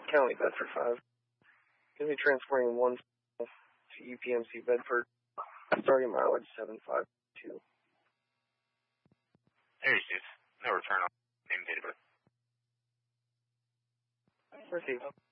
County, Bedford 5. Going to be transporting one to UPMC Bedford, starting mileage 752. There you Steve. No return on name date of birth. Received.